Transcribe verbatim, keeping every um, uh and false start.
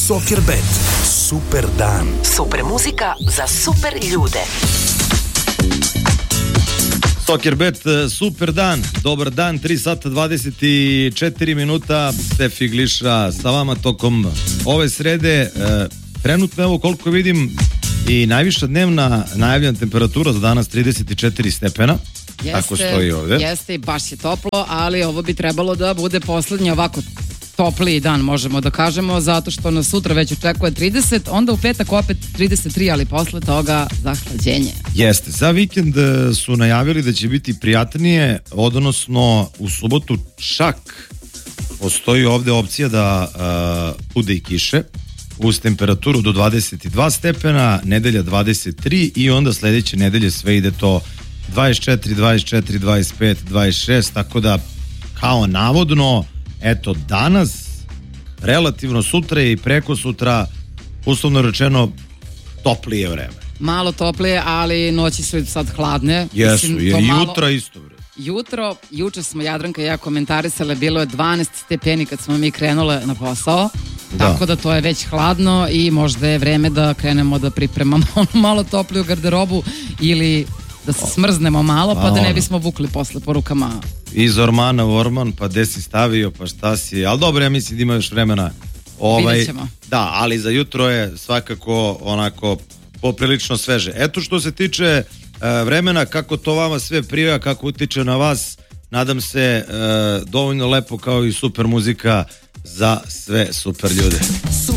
Sockerbet. Super dan. Super muzika za super ljude. Sockerbet, super dan, dobar dan, tri sata dvadeset četiri minuta, Stefi Gliša sa vama tokom ove srede. E, trenutno, evo koliko vidim, i najviša dnevna najavljena temperatura za danas trideset četiri stepena. Jeste, tako stoji ovde. Jeste i baš je toplo, ali ovo bi trebalo da bude poslednji ovako topliji dan, možemo da kažemo, zato što nas sutra već očekuje trideset, onda u petak opet trideset tri, ali posle toga zahlađenje. Jeste, za vikend su najavili da će biti prijatnije, odnosno u subotu čak postoji ovde opcija da uh, bude i kiše, uz temperaturu do dvadeset dva stepena, nedelja dvadeset tri i onda sledeće nedelje sve ide to dvadeset četiri, dvadeset četiri, dvadeset pet, dvadeset šest, tako da kao navodno, eto danas, relativno sutra i preko sutra, uslovno rečeno, toplije vreme. Malo toplije, ali noći su sad hladne. Jesu, Mislim, je i malo... jutra isto vreme. Jutro, juče smo Jadranka i ja komentarisale, bilo je dvanaest stepeni kad smo mi krenule na posao, da. Tako da to je već hladno i možda je vreme da krenemo da pripremamo malo topliju garderobu ili da se smrznemo malo, pa, pa da ne bismo vukli posle po rukama. Iz ormana u orman, pa gde si stavio, pa šta si, ali dobro, ja mislim da ima još vremena. Ovaj, Vidjet ćemo. Da, ali za jutro je svakako onako poprilično sveže. Eto što se tiče e, vremena, kako to vama sve prija, kako utiče na vas, nadam se e, dovoljno lepo kao i super muzika za sve super ljude.